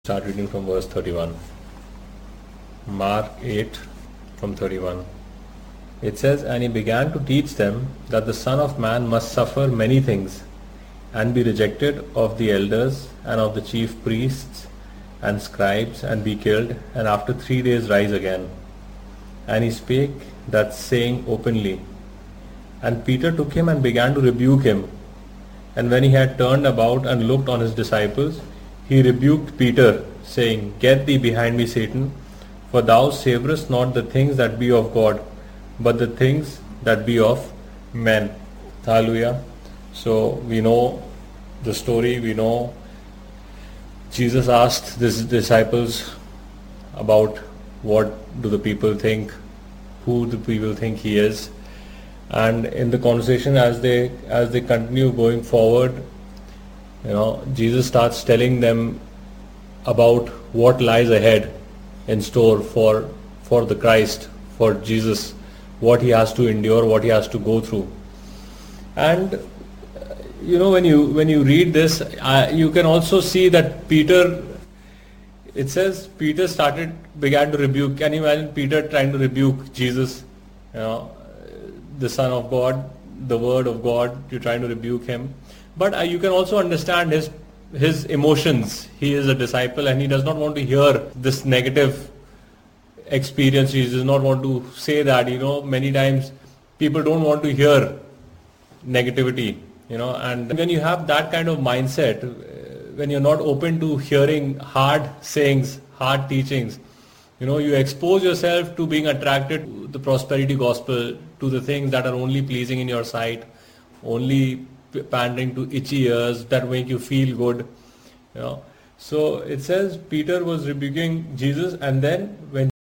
Start reading from verse 31. Mark 8 from 31. It says, "And he began to teach them that the Son of Man must suffer many things, and be rejected of the elders and of the chief priests and scribes, and be killed, and after 3 days rise again. And he spake that saying openly. And Peter took him and began to rebuke him. And when he had turned about and looked on his disciples, he rebuked Peter, saying, Get thee behind me, Satan, for thou savorest not the things that be of God, but the things that be of men." Hallelujah. So we know the story, we know Jesus asked his disciples about what do the people think, who the people think he is. And in the conversation as they continue going forward, Jesus starts telling them about what lies ahead in store for the Christ, for Jesus, what he has to endure, what he has to go through. And when you read this, you can also see that Peter, it says Peter began to rebuke. Can you imagine Peter trying to rebuke Jesus, the Son of God, the Word of God? You're trying to rebuke him. But you can also understand his emotions. He is a disciple and he does not want to hear this negative experience. He does not want to say that. Many times people don't want to hear negativity. And when you have that kind of mindset, when you're not open to hearing hard sayings, hard teachings, you expose yourself to being attracted to the prosperity gospel, to the things that are only pleasing in your sight, only pandering to itchy ears that make you feel good. So it says Peter was rebuking Jesus, and then when